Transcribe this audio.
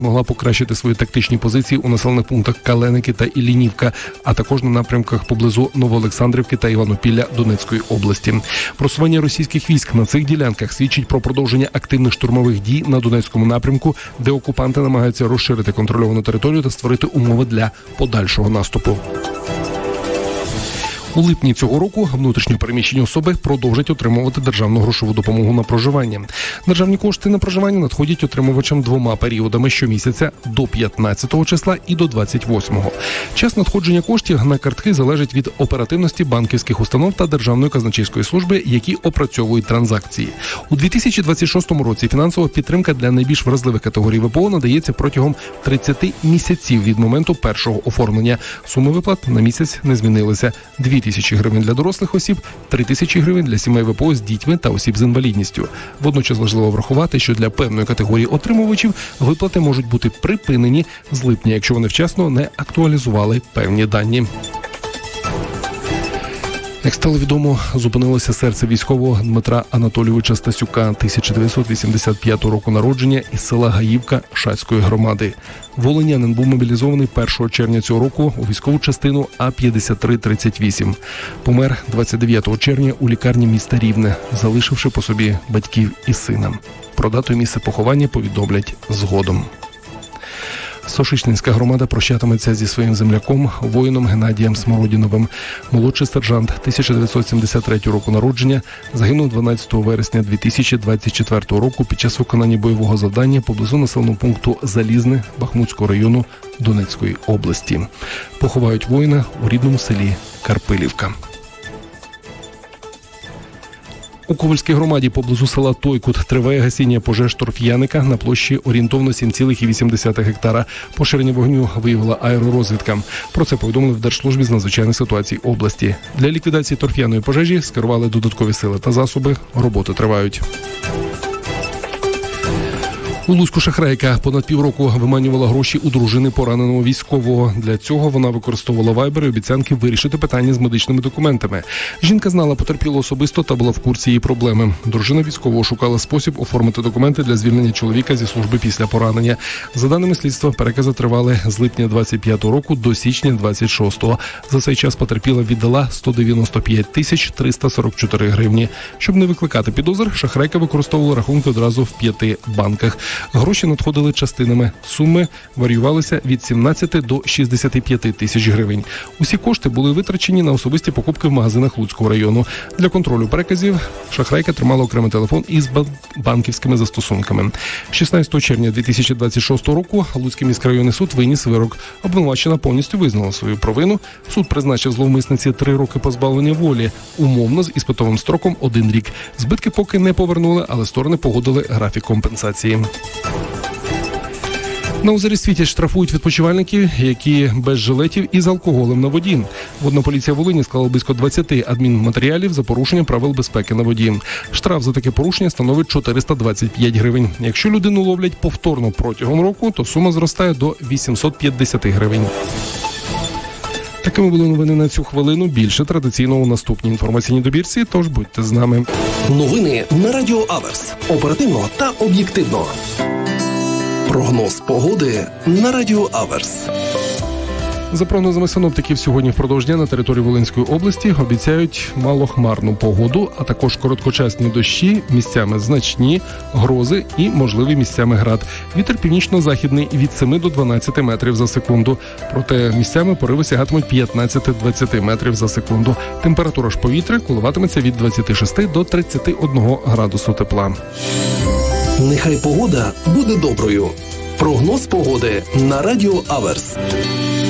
могла покращити свої тактичні позиції у населених пунктах Каленики та Іллінівка, а також на напрямках поблизу Новоолександрівки та Іванопілля Донецької області. Просування російських військ на цих ділянках свідчить про продовження активних штурмових дій на Донецькому напрямку, де окупанти намагаються розширити контрольовану територію та створити умови для подальшого наступу. У липні цього року внутрішньо переміщені особи продовжать отримувати державну грошову допомогу на проживання. Державні кошти на проживання надходять отримувачам двома періодами щомісяця – до 15 числа і до 28-го. Час надходження коштів на картки залежить від оперативності банківських установ та Державної казначейської служби, які опрацьовують транзакції. У 2026 році фінансова підтримка для найбільш вразливих категорій ВПО надається протягом 30 місяців від моменту першого оформлення. Суми виплат на місяць не змінилися – 2 тисячі гривень для дорослих осіб, 3 тисячі гривень для сімей ВПО з дітьми та осіб з інвалідністю. Водночас важливо врахувати, що для певної категорії отримувачів виплати можуть бути припинені з липня, якщо вони вчасно не актуалізували певні дані. Як стало відомо, зупинилося серце військового Дмитра Анатолійовича Стасюка, 1985 року народження, із села Гаївка Шацької громади. Волинянин був мобілізований 1 червня цього року у військову частину А-5338. Помер 29 червня у лікарні міста Рівне, залишивши по собі батьків і сина. Про дату і місце поховання повідомлять згодом. Сошичнинська громада прощатиметься зі своїм земляком, воїном Геннадієм Смородіновим. Молодший сержант 1973 року народження загинув 12 вересня 2024 року під час виконання бойового завдання поблизу населеного пункту Залізне Бахмутського району Донецької області. Поховають воїна у рідному селі Карпилівка. У Ковальській громаді поблизу села Тойкут триває гасіння пожеж торф'яника на площі орієнтовно 7,8 гектара. Поширення вогню виявила аеророзвідка. Про це повідомили в Держслужбі з надзвичайних ситуацій області. Для ліквідації торф'яної пожежі скерували додаткові сили та засоби. Роботи тривають. У Луцьку шахрайка понад півроку виманювала гроші у дружини пораненого військового. Для цього вона використовувала вайбер і обіцянки вирішити питання з медичними документами. Жінка знала потерпілу особисто та була в курсі її проблеми. Дружина військового шукала спосіб оформити документи для звільнення чоловіка зі служби після поранення. За даними слідства, перекази тривали з липня 25 року до січня 26-го. За цей час потерпіла віддала 195 тисяч 344 гривні. Щоб не викликати підозр, шахрайка використовувала рахунки одразу в 5 банках. Гроші надходили частинами. Суми варіювалися від 17 до 65 тисяч гривень. Усі кошти були витрачені на особисті покупки в магазинах Луцького району. Для контролю переказів шахрайка тримала окремий телефон із банківськими застосунками. 16 червня 2026 року Луцький міськрайонний суд виніс вирок. Обвинувачена повністю визнала свою провину. Суд призначив зловмисниці 3 роки позбавлення волі, умовно з іспитовим строком 1 рік. Збитки поки не повернули, але сторони погодили графік компенсації. На озері Світязь штрафують відпочивальників, які без жилетів і з алкоголем на воді. Водна поліція Волині склала близько 20 адмінматеріалів за порушення правил безпеки на воді. Штраф за таке порушення становить 425 гривень. Якщо людину ловлять повторно протягом року, то сума зростає до 850 гривень. Такими були новини на цю хвилину. Більше традиційно у наступній інформаційній добірці, тож будьте з нами. Новини на Радіо Аверс. Оперативно та об'єктивно. Прогноз погоди на Радіо Аверс. За прогнозами синоптиків, сьогодні впродовж дня на території Волинської області обіцяють малохмарну погоду, а також короткочасні дощі, місцями значні, грози і можливі місцями град. Вітер північно-західний від 7 до 12 метрів за секунду. Проте місцями пориви сягатимуть 15-20 метрів за секунду. Температура ж повітря коливатиметься від 26 до 31 градусу тепла. Нехай погода буде доброю. Прогноз погоди на Радіо Аверс.